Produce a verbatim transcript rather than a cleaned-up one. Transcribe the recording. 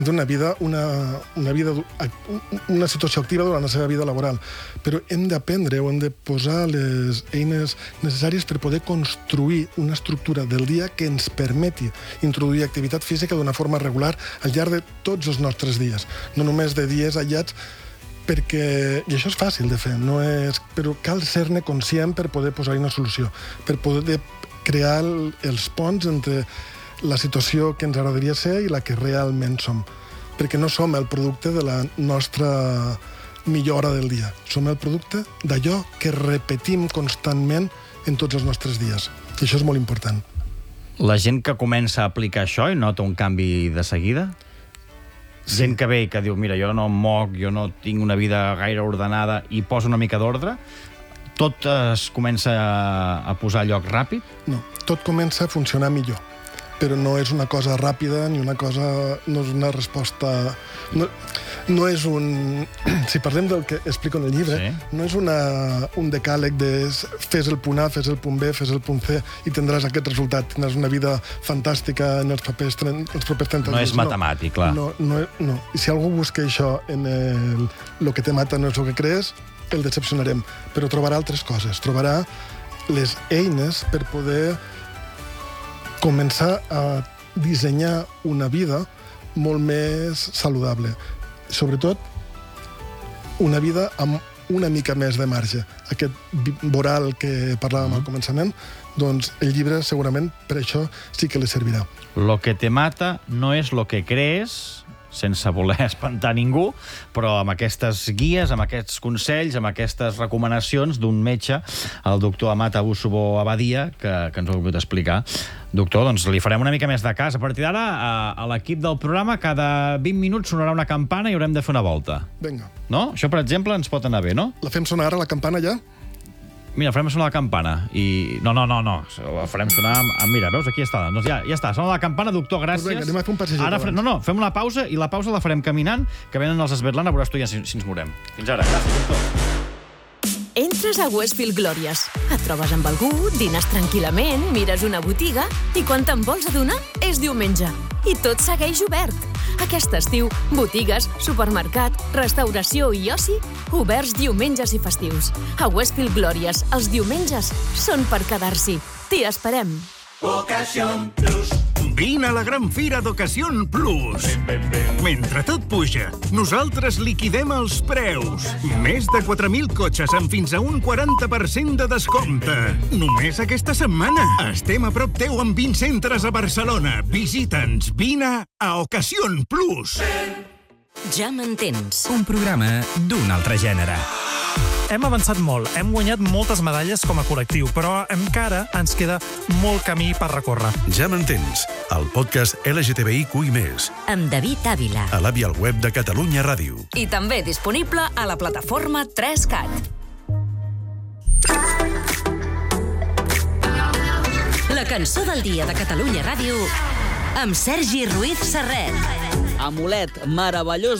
una vida, una, una, vida, una situació activa durant la seva vida laboral. Però hem d'aprendre o hem de posar les eines necessàries per poder construir una estructura del dia que ens permeti introduir activitat física d'una forma regular al llarg de tots els nostres dies, no només de dies aïllats, perquè, i això és fàcil de fer, no és, però cal ser-ne conscient per poder posar-hi una solució, per poder crear els ponts entre la situació que ens agradaria ser i la que realment som. Perquè no som el producte de la nostra millora del dia. Som el producte d'allò que repetim constantment en tots els nostres dies. I això és molt important. La gent que comença a aplicar això i nota un canvi de seguida? Sí. Gent que ve i que diu, mira, jo no em moc, jo no tinc una vida gaire ordenada i posa una mica d'ordre, tot es comença a posar a lloc ràpid? No, tot comença a funcionar millor. Però no és una cosa ràpida ni una cosa... no és una resposta... No, no és un... Si parlem del que explico en el llibre, sí. No és una, un decàleg de fes el punt A, fes el punt B, fes el punt C i tindràs aquest resultat. Tindràs una vida fantàstica en els propers, els propers trenta no anys. És matemàtic, clar. No, no, no. I si algú busca això en el, lo que te mata no és el que crees, el decepcionarem. Però trobarà altres coses. Trobarà les eines per poder començar a dissenyar una vida molt més saludable. Sobretot, una vida amb una mica més de marge. Aquest voral que parlàvem al començament, doncs el llibre segurament per això sí que li servirà. Lo que te mata no és lo que crees, sense voler espantar ningú, però amb aquestes guies, amb aquests consells, amb aquestes recomanacions d'un metge, el doctor Amat Abousobor Abadia, que, que ens ho ha volgut explicar. Doctor, doncs li farem una mica més de cas. A partir d'ara, a, a l'equip del programa, cada vint minuts sonarà una campana i haurem de fer una volta. Vinga. No? Això, per exemple, ens pot anar bé, no? La fem sonar ara, la campana, ja? Mira, farem sonar la campana i... No, no, no, no. La farem sonar... Amb... Mira, veus? Aquí està. Doncs ja, ja està. Sona la campana, doctor, gràcies. Pues vinga, anem a fer un passejat. Ara fre... No, no, fem una pausa i la pausa la farem caminant, que venen els Svetlana, veuràs tu ja si, si ens morem. Fins ara. Gràcies, doctor. Entres a Westfield Glòries. Et trobes amb algú, dines tranquil·lament, mires una botiga i quan te'n vols adonar és diumenge. I tot segueix obert. Aquest estiu, botigues, supermercat, restauració i oci, oberts diumenges i festius. A Westfield Glòries, els diumenges són per quedar-s'hi. T'hi esperem. Ocasión Plus. Vine a la gran fira d'Ocasión Plus. Mentre tot puja, nosaltres liquidem els preus. Més de quatre mil cotxes amb fins a un quaranta per cent de descompte. Només aquesta setmana. Estem a prop teu amb vint centres a Barcelona. Visita'ns. Vine a Ocasión Plus. Ja m'entens. Un programa d'un altre gènere. Hem avançat molt, hem guanyat moltes medalles com a col·lectiu, però encara ens queda molt camí per recórrer. Ja m'entens, el podcast L G T B I Q i més. Amb David Ávila. A l'avi al web de Catalunya Ràdio. I també disponible a la plataforma tres cat. La cançó del dia de Catalunya Ràdio amb Sergi Ruiz Serret. Amulet meravellós